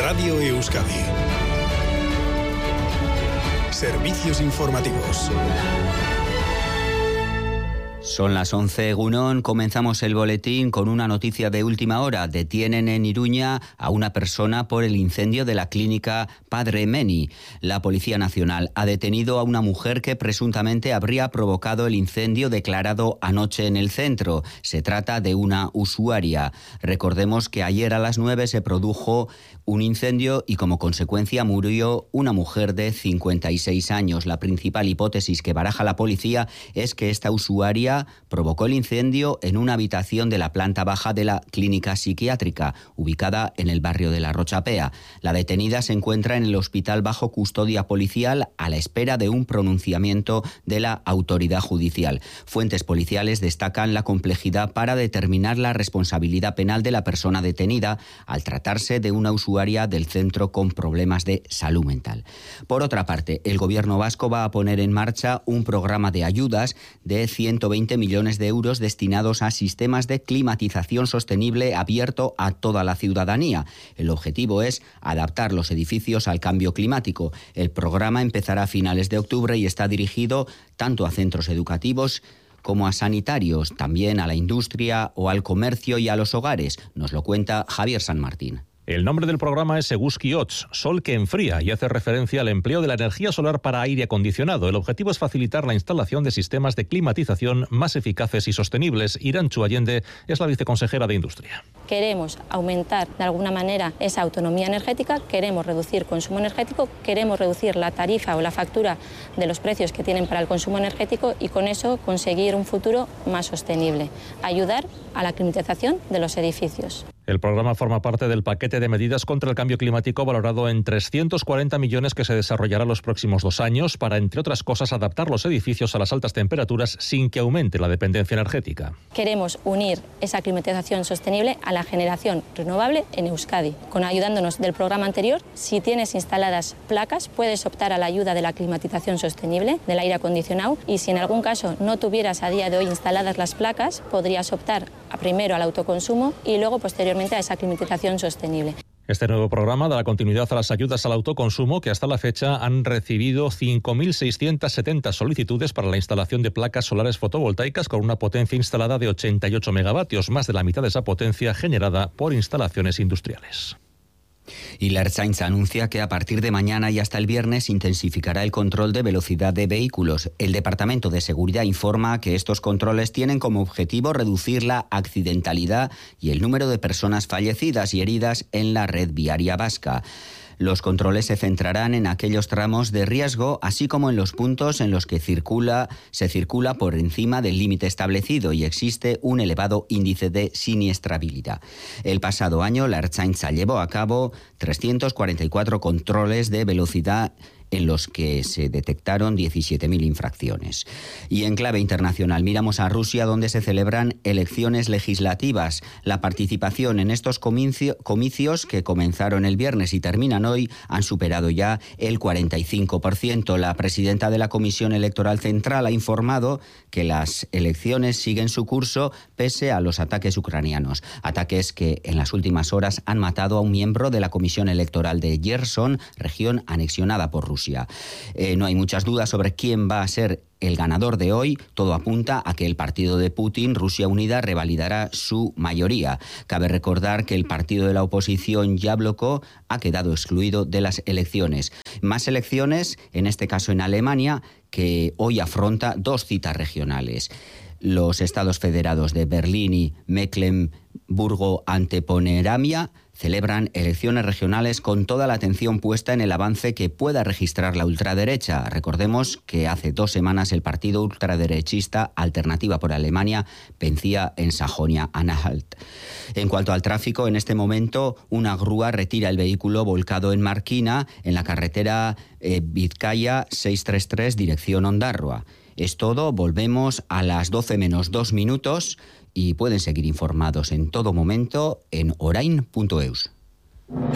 Radio Euskadi. Servicios informativos. Son las 11, Egunon. Comenzamos el boletín con una noticia de última hora. Detienen en Iruña a una persona por el incendio de la clínica Padre Meni. La Policía Nacional ha detenido a una mujer que presuntamente habría provocado el incendio declarado anoche en el centro. Se trata de una usuaria. Recordemos que ayer a las 9 se produjo un incendio y como consecuencia murió una mujer de 56 años. La principal hipótesis que baraja la policía es que esta usuaria provocó el incendio en una habitación de la planta baja de la clínica psiquiátrica, ubicada en el barrio de La Rochapea. La detenida se encuentra en el hospital bajo custodia policial a la espera de un pronunciamiento de la autoridad judicial. Fuentes policiales destacan la complejidad para determinar la responsabilidad penal de la persona detenida al tratarse de una usuaria del centro con problemas de salud mental. Por otra parte, el gobierno vasco va a poner en marcha un programa de ayudas de 120 millones de euros destinados a sistemas de climatización sostenible abierto a toda la ciudadanía. El objetivo es adaptar los edificios al cambio climático. El programa empezará a finales de octubre y está dirigido tanto a centros educativos como a sanitarios, también a la industria o al comercio y a los hogares. Nos lo cuenta Javier San Martín. El nombre del programa es Eguzki Hotz, sol que enfría, y hace referencia al empleo de la energía solar para aire acondicionado. El objetivo es facilitar la instalación de sistemas de climatización más eficaces y sostenibles. Irantxu Allende es la viceconsejera de Industria. Queremos aumentar de alguna manera esa autonomía energética, queremos reducir consumo energético, queremos reducir la tarifa o la factura de los precios que tienen para el consumo energético y con eso conseguir un futuro más sostenible, ayudar a la climatización de los edificios. El programa forma parte del paquete de medidas contra el cambio climático valorado en 340 millones que se desarrollará los próximos 2 años para, entre otras cosas, adaptar los edificios a las altas temperaturas sin que aumente la dependencia energética. Queremos unir esa climatización sostenible a la generación renovable en Euskadi. Ayudándonos del programa anterior, si tienes instaladas placas, puedes optar a la ayuda de la climatización sostenible, del aire acondicionado, y si en algún caso no tuvieras a día de hoy instaladas las placas, podrías optar primero al autoconsumo y luego posteriormente a esa climatización sostenible. Este nuevo programa dará continuidad a las ayudas al autoconsumo que hasta la fecha han recibido 5.670 solicitudes para la instalación de placas solares fotovoltaicas con una potencia instalada de 88 megavatios, más de la mitad de esa potencia generada por instalaciones industriales. Y la Ertzaintza anuncia que a partir de mañana y hasta el viernes intensificará el control de velocidad de vehículos. El Departamento de Seguridad informa que estos controles tienen como objetivo reducir la accidentalidad y el número de personas fallecidas y heridas en la red viaria vasca. Los controles se centrarán en aquellos tramos de riesgo, así como en los puntos en los que se circula por encima del límite establecido y existe un elevado índice de siniestrabilidad. El pasado año, la Ertzaintza llevó a cabo 344 controles de velocidad en los que se detectaron 17.000 infracciones. Y en clave internacional miramos a Rusia, donde se celebran elecciones legislativas. La participación en estos comicios, que comenzaron el viernes y terminan hoy, han superado ya el 45%. La presidenta de la Comisión Electoral Central ha informado que las elecciones siguen su curso pese a los ataques ucranianos. Ataques que en las últimas horas han matado a un miembro de la Comisión Electoral de Gerson, región anexionada por Rusia. No hay muchas dudas sobre quién va a ser el ganador de hoy. Todo apunta a que el partido de Putin, Rusia Unida, revalidará su mayoría. Cabe recordar que el partido de la oposición Yabloko ha quedado excluido de las elecciones. Más elecciones, en este caso en Alemania, que hoy afronta 2 citas regionales. Los estados federados de Berlín y Mecklemburgo-Antepomeramia celebran elecciones regionales con toda la atención puesta en el avance que pueda registrar la ultraderecha. Recordemos que hace 2 semanas el partido ultraderechista Alternativa por Alemania vencía en Sajonia-Anhalt. En cuanto al tráfico, en este momento una grúa retira el vehículo volcado en Marquina, en la carretera Vizcaya 633 dirección Ondarroa. Es todo, volvemos a las 12 menos 2 minutos y pueden seguir informados en todo momento en orain.eus.